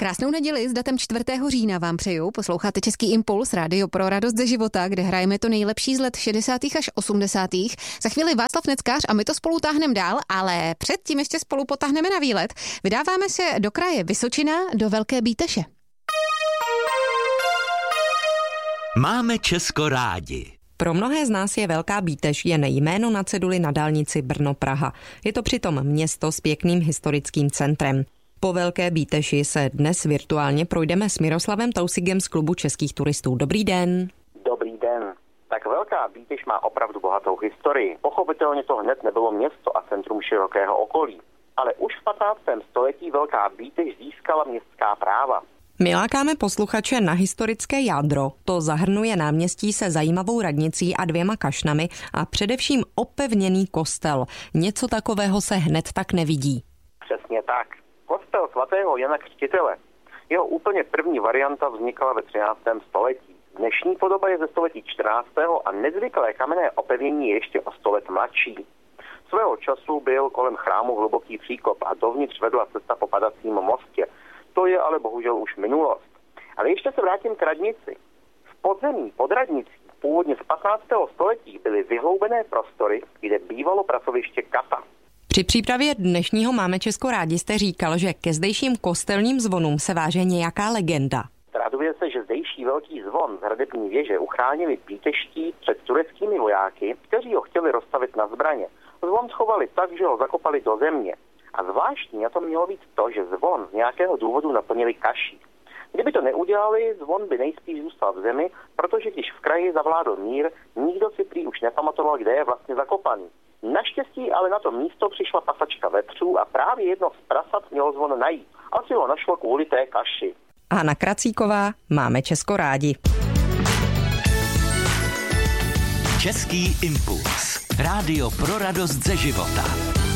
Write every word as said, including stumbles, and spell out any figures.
Krásnou neděli s datem čtvrtého října vám přeju. Posloucháte Český impuls, rádio pro radost ze života, kde hrajeme to nejlepší z let šedesátých až osmdesátých. Za chvíli Václav Neckář a my to spolu táhneme dál, ale předtím ještě spolu potáhneme na výlet. Vydáváme se do kraje Vysočina, do Velké Bíteše. Máme Česko rádi. Pro mnohé z nás je Velká Bíteš jen jméno na ceduli na dálnici Brno-Praha. Je to přitom město s pěkným historickým centrem. Po Velké Bíteši se dnes virtuálně projdeme s Miroslavem Tausigem z Klubu českých turistů. Dobrý den. Dobrý den. Tak Velká Bíteš má opravdu bohatou historii. Pochopitelně to hned nebylo město a centrum širokého okolí. Ale už v patnáctém století Velká Bíteš získala městská práva. My lákáme posluchače na historické jádro. To zahrnuje náměstí se zajímavou radnicí a dvěma kašnami a především opevněný kostel. Něco takového se hned tak nevidí. Přesně tak. Kostel svatého Jana Křtitele. Jeho úplně první varianta vznikala ve třináctém století. Dnešní podoba je ze století čtrnáctého a nezvyklé kamenné opevnění je ještě o sto let mladší. Svého času byl kolem chrámu hluboký příkop a dovnitř vedla cesta po padacím mostě. To je ale bohužel už minulost. Ale ještě se vrátím k radnici. V podzemí pod radnicí původně z patnáctého století byly vyhloubené prostory, kde bývalo pracoviště kata. Při přípravě dnešního Máme Česko rádi jste říkal, že ke zdejším kostelním zvonům se váže nějaká legenda. Traduje se, že zdejší velký zvon z hradební věže uchránili bíteští před tureckými vojáky, kteří ho chtěli rozstavit na zbraně. Zvon schovali tak, že ho zakopali do země. A zvláštní na to mělo být to, že zvon z nějakého důvodu naplnili kaší. Kdyby to neudělali, zvon by nejspíš zůstal v zemi, protože když v kraji zavládl mír, nikdo si prý už nepamatoval, kde je vlastně zakopaný. Naštěstí ale na to místo přišla pasačka vepřů a právě jedno z prasat mělo zvon najít. Asi ho našlo kvůli té kaši. Hana Kracíková, Máme Česko rádi. Český impuls. Rádio pro radost ze života.